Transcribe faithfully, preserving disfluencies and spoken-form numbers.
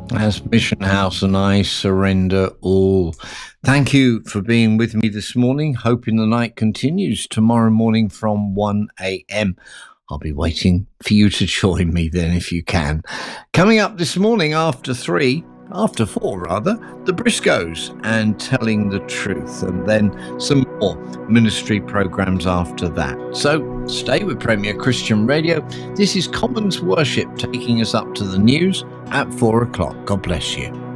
As Mission House and I surrender all. Thank you for being with me this morning. Hoping the night continues tomorrow morning from one a.m. I'll be waiting for you to join me then if you can. Coming up this morning after three, after four rather, the Briscoes and Telling the Truth, and then some more ministry programs after that. So stay with Premier Christian Radio. This is Commons Worship taking us up to the news at four o'clock. God bless you.